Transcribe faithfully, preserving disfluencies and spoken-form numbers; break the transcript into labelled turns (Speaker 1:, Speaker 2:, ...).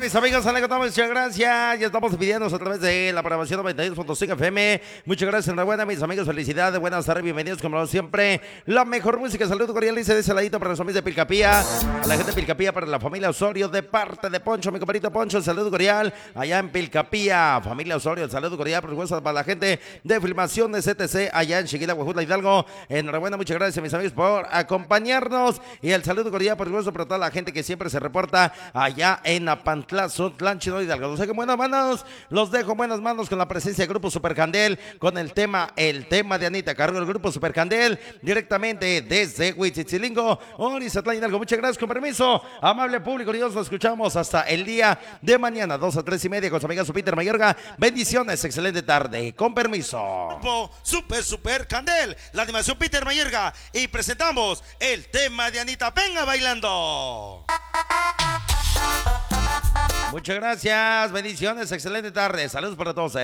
Speaker 1: mis amigos, sale con todo, muchas gracias. Ya estamos pidiéndonos a través de la programación noventa y dos punto cinco F M. Muchas gracias, enhorabuena, mis amigos, felicidades, buenas tardes, bienvenidos como siempre. La mejor música, saludo cordial, dice de ese ladito para los amigos de Pilcapía, a la gente de Pilcapía, para la familia Osorio, de parte de Poncho, mi compadrito Poncho, el saludo cordial, allá en Pilcapía, familia Osorio, el saludo cordial, por supuesto, para la gente de Filmaciones C T C, allá en Chiquila, Huejutla, Hidalgo. Enhorabuena, muchas gracias, mis amigos, por acompañarnos, y el saludo cordial, por supuesto, para toda la gente que siempre se reporta allá en Apantla, Sotlán, Chido Hidalgo. No sé qué buenas manos, los dejo en buenas manos con la presencia del Grupo Supercandel, con el tema, el tema de Anita, cargo del Grupo Supercandel, directamente desde Huitzitzilingo, Orizatlán, Hidalgo. Muchas gracias, con permiso, amable público, Dios, nos escuchamos hasta el día de mañana, dos a tres y media, con su amiga su Peter Mayorga. Bendiciones, excelente tarde, con permiso.
Speaker 2: Grupo Super Super Candel, la animación Peter Mayorga, y presentamos el tema de Anita, venga bailando.
Speaker 1: Muchas gracias, bendiciones, excelente tarde, saludos para todos.